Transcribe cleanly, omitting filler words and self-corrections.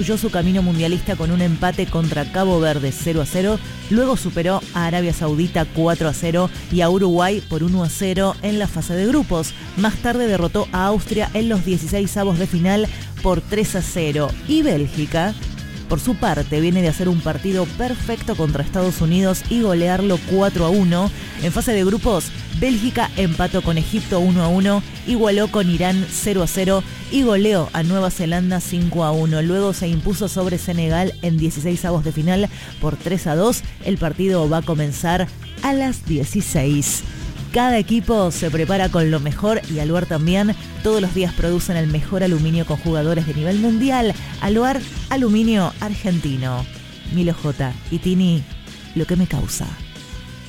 Concluyó su camino mundialista con un empate contra Cabo Verde 0-0, luego superó a Arabia Saudita 4-0 y a Uruguay por 1-0 en la fase de grupos. Más tarde derrotó a Austria en los 16avos de final por 3-0 y Bélgica, por su parte, viene de hacer un partido perfecto contra Estados Unidos y golearlo 4-1. En fase de grupos, Bélgica empató con Egipto 1-1, igualó con Irán 0-0 y goleó a Nueva Zelanda 5-1. Luego se impuso sobre Senegal en 16avos de final por 3-2. El partido va a comenzar a las 16. Cada equipo se prepara con lo mejor y Aluar también. Todos los días producen el mejor aluminio con jugadores de nivel mundial. Aluar, aluminio argentino. Milo J. y Tini, lo que me causa.